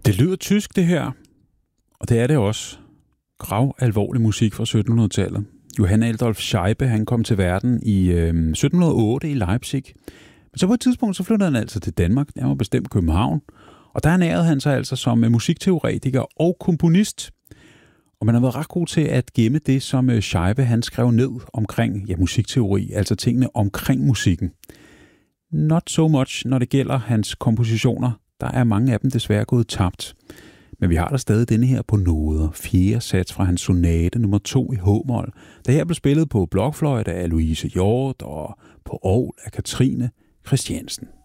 Det lyder tysk, det her. Og det er det også. Grav alvorlig musik fra 1700-tallet. Johann Adolf Scheibe, han kom til verden i 1708 i Leipzig. Men så på et tidspunkt, så flyttede han altså til Danmark, nærmere bestemt København. Og der ernærede han sig altså som musikteoretiker og komponist. Og man har været ret god til at gemme det, som Scheibe han skrev ned omkring musikteori, altså tingene omkring musikken. Not so much, når det gælder hans kompositioner. Der er mange af dem desværre gået tabt. Men vi har der stadig denne her på noder. 4. sats fra hans sonate nummer 2 i h-mol, der her blev spillet på blokfløjte af Louise Hjort og på orgel af Katrine Christiansen.